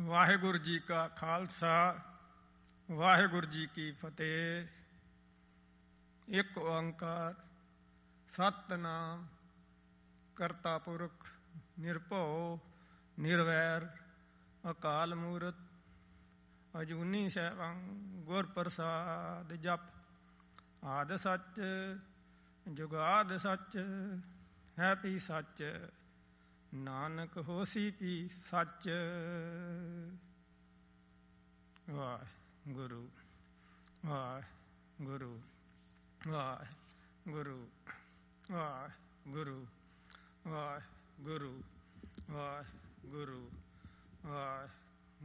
ਵਾਹਿਗੁਰੂ ਜੀ ਕਾ ਖਾਲਸਾ, ਵਾਹਿਗੁਰੂ ਜੀ ਕੀ ਫਤਿਹ। ਇੱਕ ਓੰਕਾਰ ਸਤਿਨਾਮ ਕਰਤਾ ਪੁਰਖ ਨਿਰਭਉ ਨਿਰਵੈਰ ਅਕਾਲ ਮੂਰਤ ਅਜੂਨੀ ਸੈਭੰ ਗੁਰ ਪ੍ਰਸਾਦ। ਜਪ ਆਦਿ ਸੱਚ ਜੁਗਾਦਿ ਸੱਚ ਹੈ ਪੀ ਸੱਚ, ਨਾਨਕ ਹੋਸੀ ਪੀ ਸੱਚ। ਵਾਹਿਗੁਰੂ ਵਾਹਿਗੁਰੂ ਵਾਹਿਗੁਰੂ ਵਾਹਿਗੁਰੂ ਵਾਹਿਗੁਰੂ ਵਾਹਿਗੁਰੂ ਵਾਹਿ